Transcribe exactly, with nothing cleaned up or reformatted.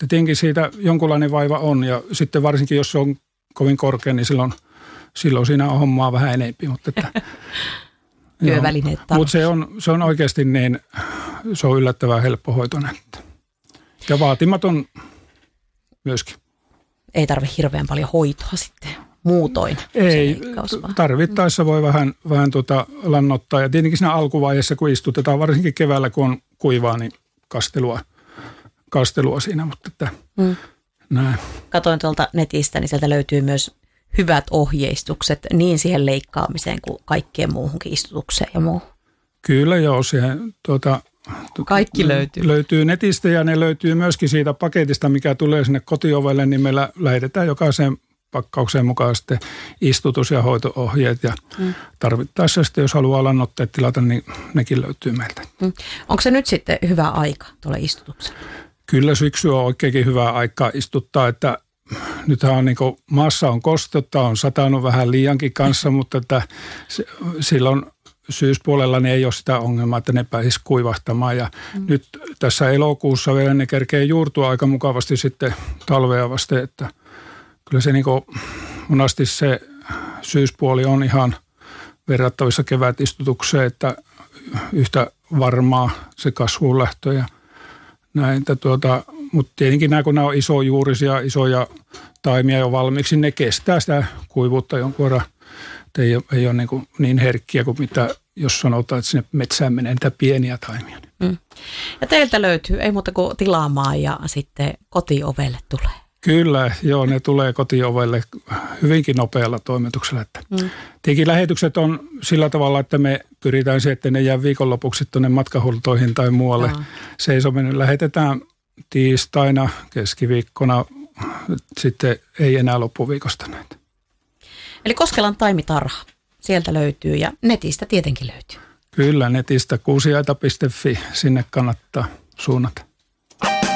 Että tietenkin siitä jonkunlainen vaiva on ja sitten varsinkin jos se on kovin korkea, niin silloin, silloin siinä on hommaa vähän enemmän. Mutta että, työvälineet tarvitsen. Mutta se on, se on oikeasti niin, se on yllättävän helppohoitoinen. Ja vaatimaton myöskin. Ei tarvitse hirveän paljon hoitoa sitten muutoin. Ei, tarvittaessa voi vähän, vähän tuota lannottaa. Ja tietenkin siinä alkuvaiheessa, kun istutetaan, varsinkin keväällä, kun on kuivaa, niin kastelua, kastelua siinä. Mutta että, mm. näin. Katoin tuolta netistä, niin sieltä löytyy myös hyvät ohjeistukset niin siihen leikkaamiseen kuin kaikkeen muuhunkin istutukseen ja muuhun. Kyllä joo, siihen tuota, kaikki löytyy. Löytyy netistä ja ne löytyy myöskin siitä paketista, mikä tulee sinne kotiovelle, niin meillä lähetetään jokaisen pakkaukseen mukaan sitten istutus- ja hoito-ohjeet ja mm. tarvittaessa sitten, jos haluaa lannotteet tilata, niin nekin löytyy meiltä. Mm. Onko se nyt sitten hyvä aika tuolle istutukselle? Kyllä syksy on oikeinkin hyvä aika istuttaa, että nythän on niin kuin maassa on kostetta, on satanut vähän liiankin kanssa, mutta että silloin syyspuolella niin ei ole sitä ongelmaa, että ne pääsisi kuivahtamaan. Ja mm. nyt tässä elokuussa vielä ne kerkee juurtua aika mukavasti sitten talvea vasten, että kyllä se niin kuin monasti se syyspuoli on ihan verrattavissa kevätistutukseen, että yhtä varmaa se kasvuun lähtö ja näin. Että tuota, mutta tietenkin nämä, kun nämä on isojuurisia, isoja taimia jo valmiiksi, ne kestää sitä kuivuutta jonkun verran. Ei ole, ei ole niin, kuin niin herkkiä kuin mitä, jos sanotaan, että sinne metsään menee niitä pieniä taimia. Mm. Ja teiltä löytyy, ei muuta kuin tilaamaan ja sitten kotiovelle tulee. Kyllä, joo, ne tulee kotiovelle hyvinkin nopealla toimituksella. Että mm. Tietenkin lähetykset on sillä tavalla, että me pyritään siihen, että ne jää viikonlopuksi tuonne matkahultoihin tai muualle Jaa. seisominen. Lähetetään tiistaina, keskiviikkona, sitten ei enää loppuviikosta näitä. Eli Koskelan taimitarha, sieltä löytyy ja netistä tietenkin löytyy. Kyllä, netistä kuusiaita piste fi, sinne kannattaa suunnata.